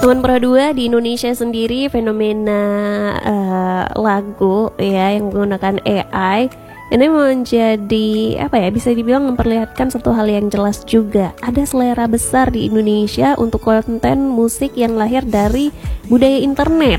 Teman Pro 2, di Indonesia sendiri fenomena lagu ya yang menggunakan AI ini menjadi bisa dibilang memperlihatkan satu hal yang jelas juga. Ada selera besar di Indonesia untuk konten musik yang lahir dari budaya internet.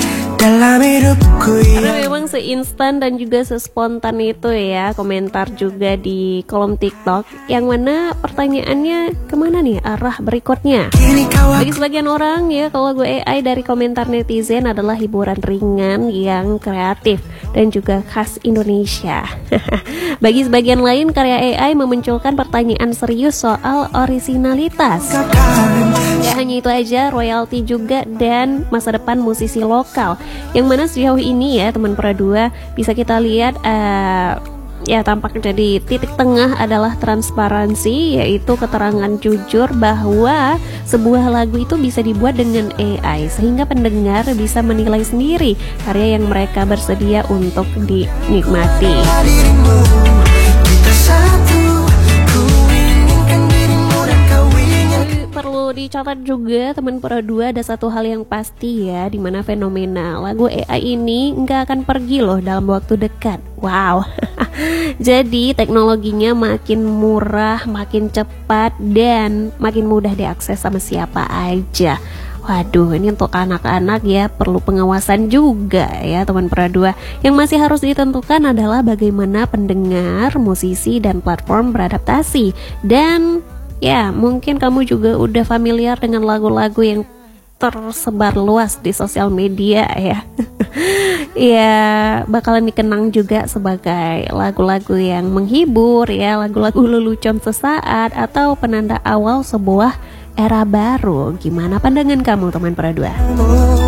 Karena memang seinstan dan juga sespontan itu ya komentar juga di kolom TikTok, yang mana pertanyaannya kemana nih arah berikutnya. Bagi sebagian orang ya, kalau lagu AI dari komentar netizen adalah hiburan ringan yang kreatif dan juga khas Indonesia. Bagi sebagian lain, karya AI memunculkan pertanyaan serius soal orisinalitas. Ya hanya itu aja, royalti juga dan masa depan musisi lokal. Yang mana sejauh ini ya teman Pro 2 bisa kita lihat ya tampak jadi titik tengah adalah transparansi, yaitu keterangan jujur bahwa sebuah lagu itu bisa dibuat dengan AI sehingga pendengar bisa menilai sendiri karya yang mereka bersedia untuk dinikmati. Perlu dicatat juga teman Pro 2, ada satu hal yang pasti ya, dimana fenomena lagu AI ini nggak akan pergi loh dalam waktu dekat. Wow. Jadi teknologinya makin murah, makin cepat, dan makin mudah diakses sama siapa aja. Waduh, ini untuk anak-anak ya perlu pengawasan juga ya teman Pro 2. Yang masih harus ditentukan adalah bagaimana pendengar, musisi, dan platform beradaptasi. Dan ya, mungkin kamu juga udah familiar dengan lagu-lagu yang tersebar luas di sosial media ya. Ya, bakalan dikenang juga sebagai lagu-lagu yang menghibur ya, lagu-lagu lelucon sesaat atau penanda awal sebuah era baru. Gimana pandangan kamu teman Pro 2?